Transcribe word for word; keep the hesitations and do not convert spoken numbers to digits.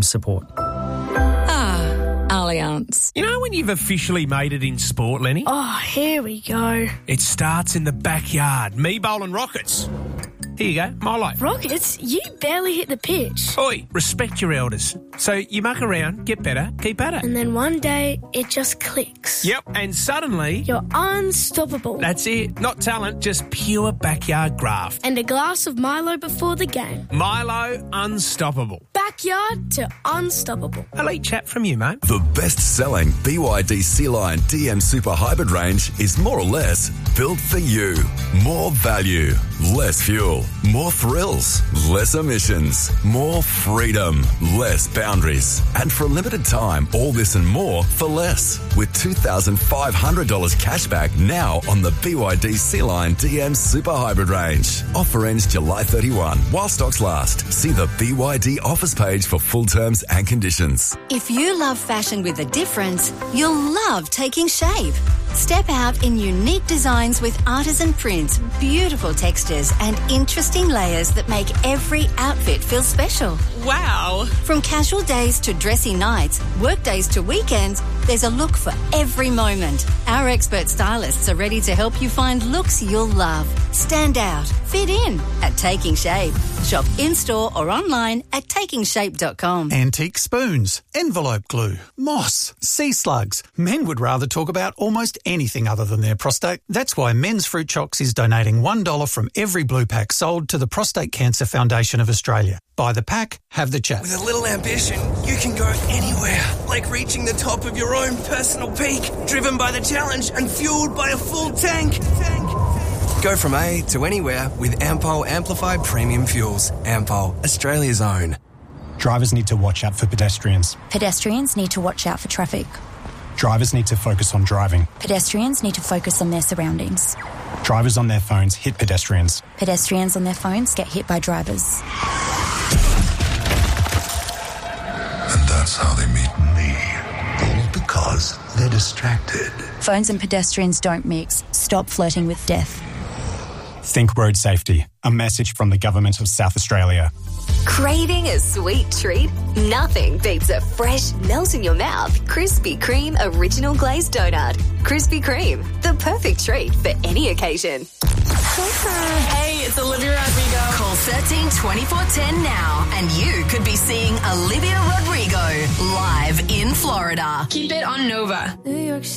support. Ah, Allianz. You know when you've officially made it in sport, Lenny? Oh, here we go. It starts in the backyard. Me bowling rockets. Here you go, my life. Rockets, you barely hit the pitch. Oi, respect your elders. So you muck around, get better, keep at it. And then one day, it just clicks. Yep, and suddenly... You're unstoppable. That's it. Not talent, just pure backyard graft. And a glass of Milo before the game. Milo Unstoppable. Backyard to unstoppable. Elite chat from you, mate. The best-selling B Y D Sea-Line D M Super Hybrid range is more or less built for you. More value, less fuel, more thrills, less emissions, more freedom, less boundaries. And for a limited time, all this and more for less. With two thousand five hundred dollars cashback now on the B Y D Sea-Line D M Super Hybrid range. Offer ends July thirty-first while stocks last. See the B Y D offers page for full terms and conditions. If you love fashion with a difference, you'll love Taking Shape. Step out in unique designs with artisan prints, beautiful textures and interesting layers that make every outfit feel special. Wow. From casual days to dressy nights, work days to weekends, there's a look for every moment. Our expert stylists are ready to help you find looks you'll love. Stand out, fit in at Taking Shape. Shop in-store or online at taking shape dot com. Antique spoons, envelope glue, moss, sea slugs. Men would rather talk about almost anything other than their prostate. That's why Men's Fruit Chocks is donating one dollar from every blue pack sold to the Prostate Cancer Foundation of Australia. Buy the pack, have the chat. With a little ambition, you can go anywhere. Like reaching the top of your own personal peak, driven by the challenge and fueled by a full tank. tank. Go from A to anywhere with Ampol Amplified Premium Fuels. Ampol, Australia's own. Drivers need to watch out for pedestrians. Pedestrians need to watch out for traffic. Drivers need to focus on driving. Pedestrians need to focus on their surroundings. Drivers on their phones hit pedestrians. Pedestrians on their phones get hit by drivers. And that's how they meet me. All because they're distracted. Phones and pedestrians don't mix. Stop flirting with death. Think road safety. A message from the Government of South Australia. Craving a sweet treat? Nothing beats a fresh, melt-in-your-mouth Krispy Kreme Original Glazed Donut. Krispy Kreme, the perfect treat for any occasion. Hey, it's Olivia Rodrigo. Call thirteen twenty-four ten now and you could be seeing Olivia Rodrigo live in Florida. Keep it on Nova. New York